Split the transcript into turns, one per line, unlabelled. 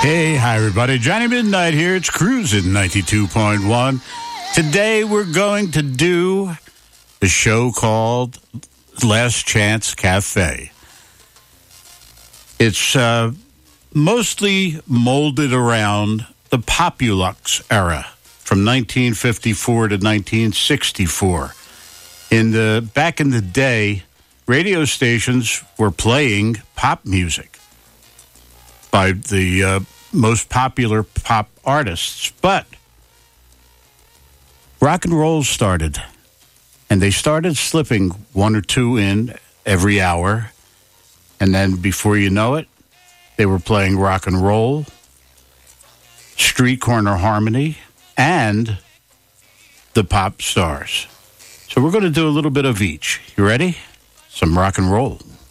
Hey, hi everybody. Johnny Midnight here. It's Cruisin' 92.1. Today we're going to do a show called Last Chance Cafe. It's mostly molded around the Populux era from 1954 to 1964. Back in the day, radio stations were playing pop music by the most popular pop artists. But rock and roll started, and they started slipping one or two in every hour. And then before you know it, they were playing rock and roll, street corner harmony, and the pop stars. So we're going to do a little bit of each. You ready? Some rock and roll.